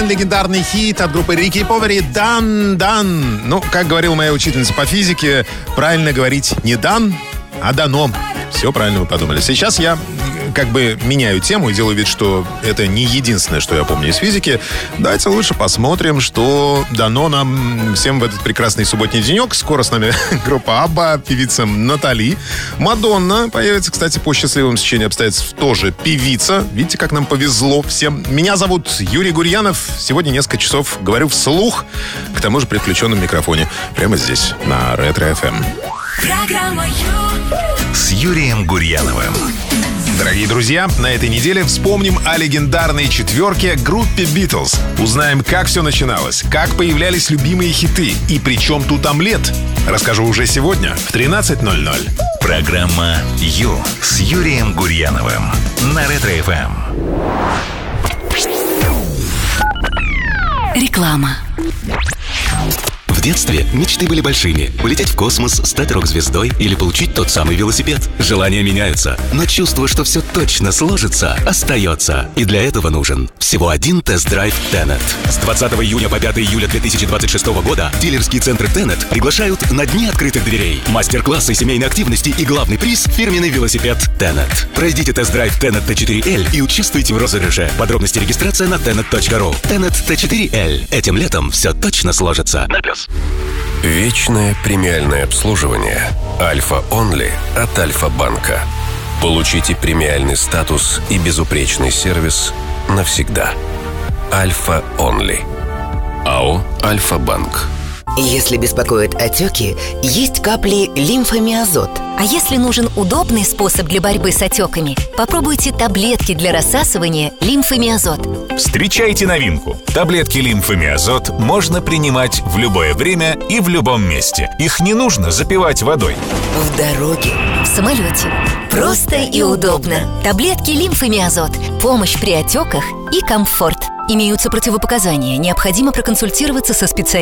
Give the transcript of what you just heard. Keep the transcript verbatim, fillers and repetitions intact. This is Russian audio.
легендарный хит от группы Рики Повери «Дан, дан». Ну, как говорила моя учительница по физике, правильно говорить не «дан», а «дано». Все правильно вы подумали. Сейчас я как бы меняю тему и делаю вид, что это не единственное, что я помню из физики. Давайте лучше посмотрим, что дано нам всем в этот прекрасный субботний денек. Скоро с нами группа Абба, певица Натали. Мадонна появится, кстати, по счастливому стечению обстоятельств, тоже певица. Видите, как нам повезло всем. Меня зовут Юрий Гурьянов. Сегодня несколько часов говорю вслух, к тому же при включенном микрофоне. Прямо здесь, на Ретро-эф эм. Программа с Юрием Гурьяновым. Дорогие друзья, на этой неделе вспомним о легендарной четверке группе Beatles. Узнаем, как все начиналось, как появлялись любимые хиты и при чем тут омлет. Расскажу уже сегодня в тринадцать ноль ноль. Программа «Ю» с Юрием Гурьяновым на Ретро-эф эм. Реклама. В детстве мечты были большими. Улететь в космос, стать рок-звездой или получить тот самый велосипед. Желания меняются, но чувство, что все точно сложится, остается. И для этого нужен всего один тест-драйв Tenet. С двадцатого июня по пятое июля две тысячи двадцать шестого года дилерские центры Tenet приглашают на дни открытых дверей. Мастер-классы, семейной активности и главный приз – фирменный велосипед Tenet. Пройдите тест-драйв Tenet ти четыре эль и участвуйте в розыгрыше. Подробности регистрация на tenet точка ру. Tenet ти четыре эль. Этим летом все точно сложится. На плюс. Вечное премиальное обслуживание Альфа Онли от Альфа-банка. Получите премиальный статус и безупречный сервис навсегда. Альфа Онли. АО Альфа-банк. Если беспокоят отеки, есть капли лимфомиазот. А если нужен удобный способ для борьбы с отеками, попробуйте таблетки для рассасывания лимфомиазот. Встречайте новинку. Таблетки лимфомиазот можно принимать в любое время и в любом месте. Их не нужно запивать водой. В дороге, В самолете. Просто и удобно. Таблетки лимфомиазот. Помощь при отеках и комфорт. Имеются противопоказания. Необходимо проконсультироваться со специалистом.